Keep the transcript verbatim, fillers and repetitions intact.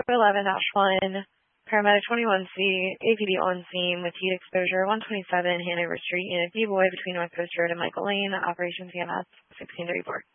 eleven dash one, paramedic twenty-one C, A P D on scene with heat exposure, one twenty-seven Hanover Street, Unit B-Boy between North Coast Road and Michael Lane, Operations E M S sixteen thirty-four.